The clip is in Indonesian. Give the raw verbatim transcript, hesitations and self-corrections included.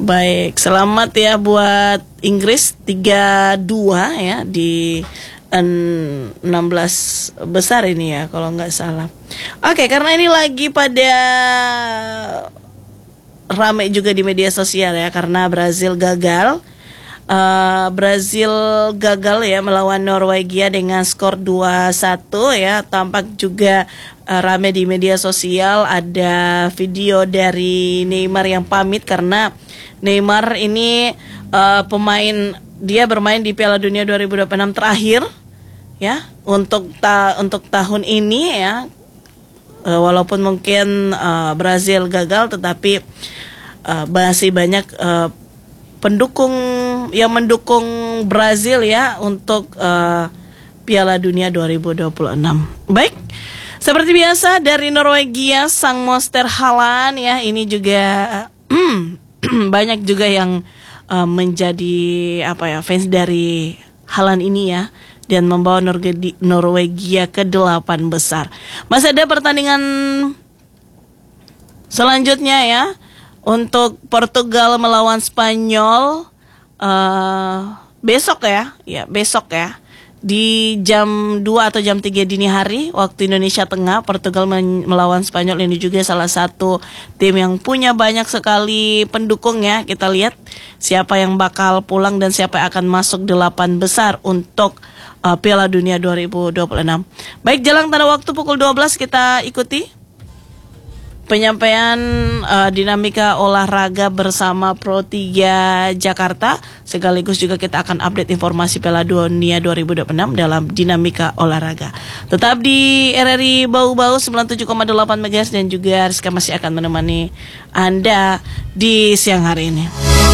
Baik, selamat ya buat Inggris tiga dua ya di enam belas besar ini ya kalau nggak salah. Oke, karena ini lagi pada rame juga di media sosial ya karena Brazil gagal. Uh, Brazil gagal ya melawan Norwegia dengan skor dua satu ya. Tampak juga uh, rame di media sosial, ada video dari Neymar yang pamit karena Neymar ini uh, pemain, dia bermain di Piala Dunia dua ribu dua puluh enam terakhir ya untuk ta untuk tahun ini ya. Uh, walaupun mungkin uh, Brazil gagal, tetapi uh, masih banyak uh, pendukung yang mendukung Brazil ya untuk uh, Piala Dunia dua ribu dua puluh enam. Baik, seperti biasa dari Norwegia sang monster Haaland ya, ini juga banyak juga yang uh, menjadi apa ya fans dari Haaland ini ya, dan membawa Norwegia ke delapan besar. Masih ada pertandingan selanjutnya ya. Untuk Portugal melawan Spanyol uh, besok ya, ya besok ya di jam dua atau jam tiga dini hari waktu Indonesia Tengah. Portugal melawan Spanyol, ini juga salah satu tim yang punya banyak sekali pendukung ya. Kita lihat siapa yang bakal pulang dan siapa yang akan masuk delapan besar untuk uh, Piala Dunia dua ribu dua puluh enam. Baik, jelang tanda waktu pukul dua belas kita ikuti penyampaian uh, dinamika olahraga bersama Pro tiga Jakarta. Sekaligus juga kita akan update informasi Piala Dunia dua ribu dua puluh enam dalam dinamika olahraga. Tetap di R R I Bau-Bau sembilan puluh tujuh koma delapan megahertz, dan juga Rizka masih akan menemani Anda di siang hari ini.